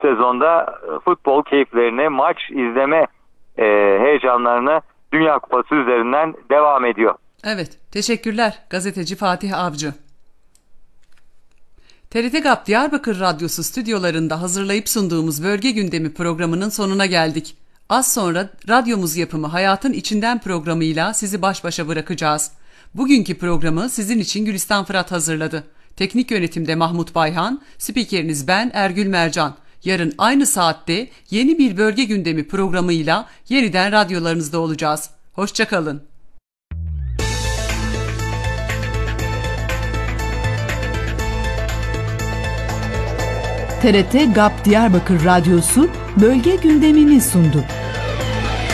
sezonda futbol keyiflerini, maç izleme heyecanlarını Dünya Kupası üzerinden devam ediyor. Evet, teşekkürler gazeteci Fatih Avcı. TRT GAP Diyarbakır Radyosu stüdyolarında hazırlayıp sunduğumuz Bölge Gündemi programının sonuna geldik. Az sonra radyomuz yapımı Hayatın İçinden programıyla sizi baş başa bırakacağız. Bugünkü programı sizin için Gülistan Fırat hazırladı. Teknik yönetimde Mahmut Bayhan, spikeriniz ben Ergül Mercan. Yarın aynı saatte yeni bir Bölge Gündemi programıyla yeniden radyolarınızda olacağız. Hoşça kalın. TRT GAP Diyarbakır Radyosu Bölge Gündemini sundu.